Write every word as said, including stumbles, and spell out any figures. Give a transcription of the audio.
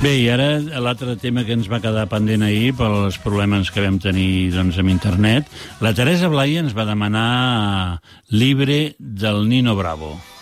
Bé, i ara l'altre tema que ens va quedar pendent ahir pels problemes que vam tenir doncs, amb internet, la Teresa Blai ens va demanar Libre del Nino Bravo.